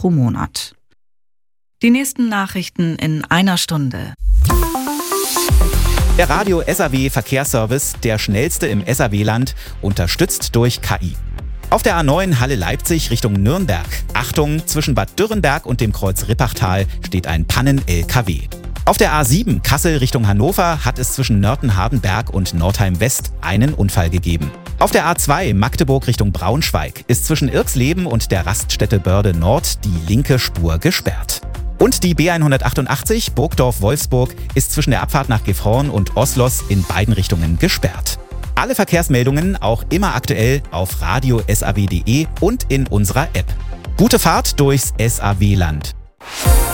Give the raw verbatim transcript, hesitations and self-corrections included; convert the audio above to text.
pro Monat. Die nächsten Nachrichten in einer Stunde. Der Radio S A W Verkehrsservice, der schnellste im S A W-Land, unterstützt durch K I. Auf der A neun Halle-Leipzig Richtung Nürnberg. Achtung, zwischen Bad Dürrenberg und dem Kreuz Rippachtal steht ein Pannen-L K W. Auf der A sieben Kassel Richtung Hannover hat es zwischen Nörten-Hardenberg und Nordheim-West einen Unfall gegeben. Auf der A zwei Magdeburg Richtung Braunschweig ist zwischen Irxleben und der Raststätte Börde Nord die linke Spur gesperrt. Und die B hundertachtundachtzig Burgdorf-Wolfsburg ist zwischen der Abfahrt nach Gifhorn und Oslos in beiden Richtungen gesperrt. Alle Verkehrsmeldungen auch immer aktuell auf radio punkt s a w punkt d e und in unserer App. Gute Fahrt durchs S A W-Land.